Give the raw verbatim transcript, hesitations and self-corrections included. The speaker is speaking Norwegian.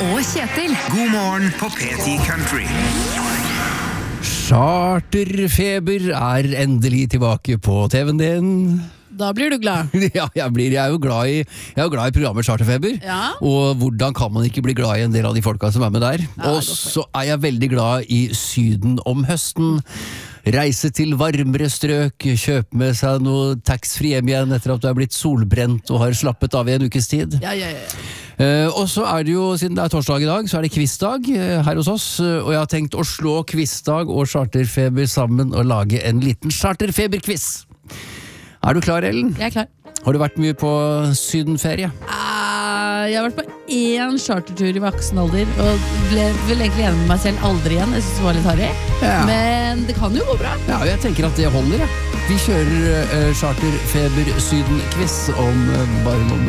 og Kjetil. God morgen på P ti Country. Charterfeber er endelig tilbake på T V-en din. Da blir du glad. Ja, jeg, blir, jeg er jo glad i, jeg er jo glad i programmet Charterfeber. Ja. Og hvordan kan man ikke bli glad i en del av de folka som er med der? Ja, og så er jeg veldig glad i Syden om høsten. Reise til varmere strøk, kjøpe med seg noe tax-free hjem igjen etter at du er blitt solbrent og har slappet av i en ukes tid. Ja, ja, ja. Uh, og så er det jo, siden det er torsdag i dag, så er det quizdag uh, her hos oss, uh, og jeg har tenkt å slå quizdag og charterfeber sammen og lage en liten charterfeber-quiz. Er du klar, Ellen? Jeg er klar. Har du vært mye på sydenferie? Uh, jeg har vært på én chartertur i voksen alder, og ble vel egentlig enig med meg selv aldri igjen. Jeg synes det var litt harry. Ja. Men det kan jo gå bra. Ja, jeg tenker at det holder, ja. Vi kjører uh, charterfeber-syden-quiz om uh, bare noen